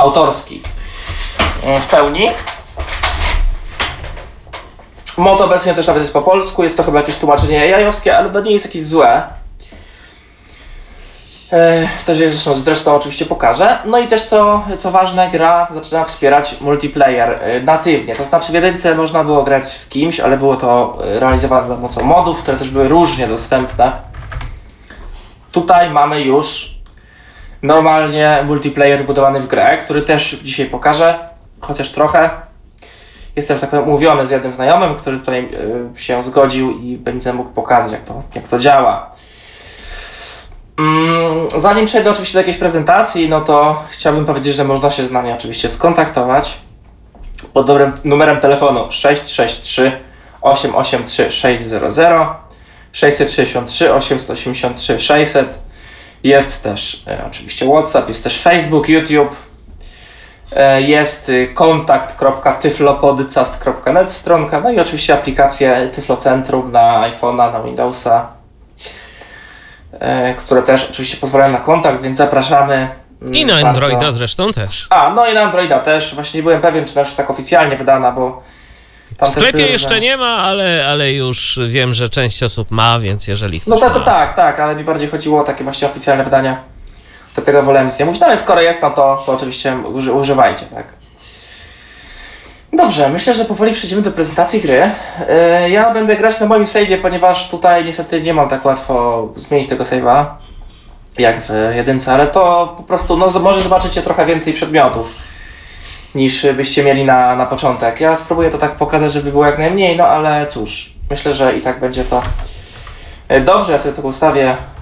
autorski w pełni. Mod obecnie też nawet jest po polsku, jest to chyba jakieś tłumaczenie AI-owskie, ale to nie jest jakieś złe. Też zresztą oczywiście pokażę. No i też co ważne, gra zaczyna wspierać multiplayer natywnie. To znaczy w jedynce można było grać z kimś, ale było to realizowane za pomocą modów, które też były różnie dostępne. Tutaj mamy już normalnie multiplayer wbudowany w grę, który też dzisiaj pokażę, chociaż trochę. Jestem, że tak powiem, umówiony z jednym znajomym, który tutaj się zgodził i będzie mógł pokazać, jak to działa. Zanim przejdę oczywiście do jakiejś prezentacji, no to chciałbym powiedzieć, że można się z nami oczywiście skontaktować pod numerem telefonu 663 883 600 663 883 600. Jest też oczywiście WhatsApp, jest też Facebook, YouTube, jest kontakt.tyflopodcast.net stronka, no i oczywiście aplikacje Tyflocentrum na iPhone'a, na Windowsa, które też oczywiście pozwalają na kontakt, więc zapraszamy. I na Androida zresztą też. No i na Androida też. Właśnie nie byłem pewien, czy ona już jest tak oficjalnie wydana, bo w sklepie jeszcze nie ma, ale już wiem, że część osób ma, więc jeżeli ktoś to tak, ale mi bardziej chodziło o takie właśnie oficjalne wydania. Do tego wolałem nic nie mówić, ale skoro jest, no to oczywiście używajcie, tak. Dobrze, myślę, że powoli przejdziemy do prezentacji gry. Ja będę grać na moim save'ie, ponieważ tutaj niestety nie mam tak łatwo zmienić tego save'a jak w jedynce, ale to po prostu, może zobaczycie trochę więcej przedmiotów niż byście mieli na początek. Ja spróbuję to tak pokazać, żeby było jak najmniej, no ale cóż, myślę, że i tak będzie to dobrze. Ja sobie to ustawię